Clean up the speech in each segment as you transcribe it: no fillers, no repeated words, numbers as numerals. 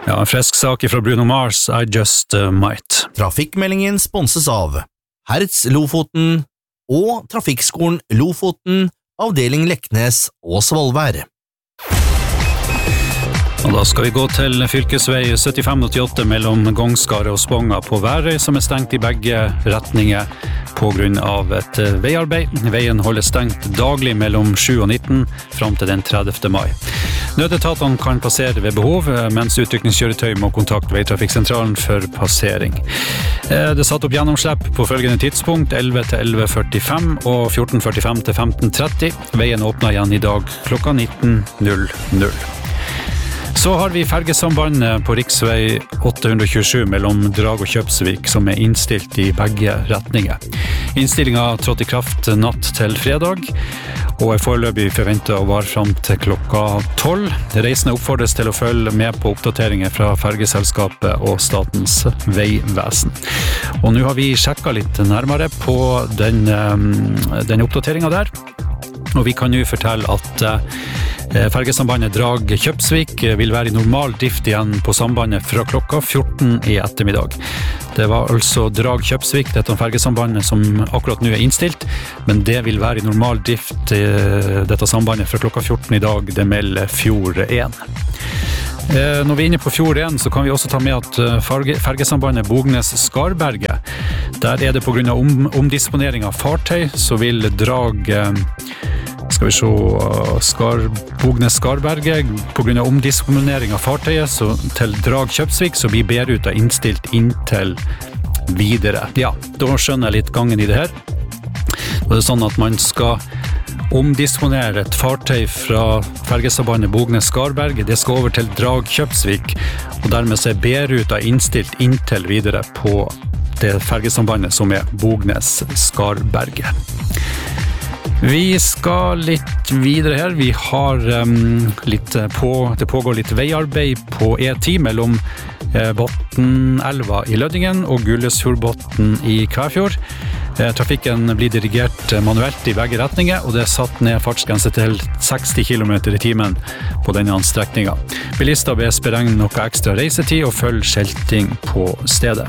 Ja, en frisk sak fra Bruno Mars, I Just Might. Trafikkmeldingen sponses av Hertz Lofoten og Trafikkskolen Lofoten, avdeling Leknes og Svolvær. Og da skal vi gå til fylkesvei 7588 mellom Gongskare og Sponga på Værøy, som stengt I begge retninger på grunn av et veiarbeid. Veien holder stengt daglig mellom 7 og 19 frem til den 30. mai. Nødetatene kan passere ved behov, mens utrykningskjøretøy må kontakte Veitrafikksentralen for passering. Det er satt opp gjennomslipp på følgende tidspunkt, 11 til 11.45 og 14.45 til 15.30. Veien åpner igjen I dag klokka 19.00. Så har vi fergesambandet på riksvei 827 mellom Drag og Kjøpsvik som innstilt I begge retninger. Innstillingen trådte I kraft natt til fredag, og foreløpig forventet å vare frem til klokka 12. Reisende oppfordres til å følge med på oppdateringer fra fergeselskapet og Statens vegvesen. Og nå har vi sjekket litt nærmere på den oppdateringen der, og vi kan jo fortelle at fergesambandet Drag Kjøpsvik vil være I normal drift igjen på sambandet fra klokka 14 I ettermiddag. Det var altså Drag Kjøpsvik, dette fergesambandet som akkurat nå innstilt, men det vil være I normal drift dette sambandet fra klokka 14 I dag, det melder Fjord 1. Når vi inne på Fjord 1, så kan vi også ta med at fergesambandet Bognes-Skarberget, der det på grunn av omdisponering av fartøy, så vil Drag skal vi se Bognes-Skarberget på grunn av omdisponering av fartøyet så til Drag Kjøpsvik så blir B-ruta innstilt inntil videre. Ja, da skjønner jeg litt gangen I det her. Og det sånn at man skal omdisponere et fartøy fra fergesambandet Bognes-Skarberget, det skal over til Drag Kjøpsvik, og dermed så B-ruta innstilt inntil videre på det fergesambandet som Bognes-Skarberget. Vi skal litt videre her. Vi har det pågår litt veiarbeid på E10 mellom Botnelva I Lødingen og Gullesfjordbotn I Kvæfjord. Trafikken blir dirigert manuelt I begge retninger, og det satt ned fartsgrense til 60 km I timen på denne strekningen. Bilister bes beregne noe ekstra reisetid og følge skilting på stedet.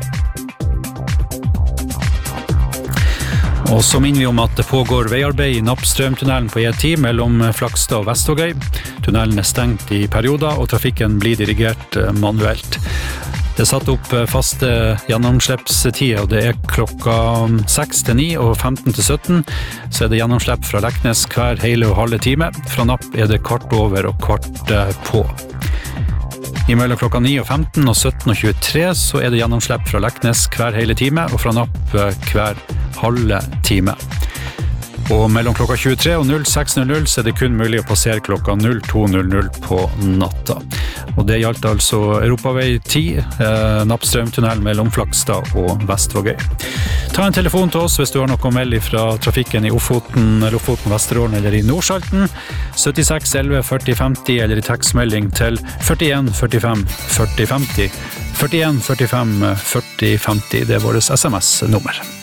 Og så minner vi om at det pågår veiarbeid I Nappstrømtunnelen på E10 mellom Flakstad og Vestvågøy. Tunnelen stengt I perioder, og trafikken blir dirigert manuelt. Det satt opp faste gjennomslippstider, og det klokka 6 til 9 og 15 til 17. Så det gjennomslipp fra Leknes hver hele og halve time. Fra Napp det kvart over og kvart på. I mellom klokka 9 og 15 og 17 og 23 så det gjennomslipp fra Leknes hver hele time, og fra Napp hver halve time. Og mellom klokka 23 og 06.00 så det kun mulig å passere klokka 02.00 på natta. Og det gjaldt altså Europavei 10, Nappstrømtunnel mellom Flakstad og Vestvågøy. Ta en telefon til oss hvis du har noe å melde fra trafikken I Ofoten, Lofoten, Vesterålen eller I Nordsalten. 76 11 40 50 eller I tekstmelding til 41 45 40 50. 41 45 40 50, det vårt SMS-nummer.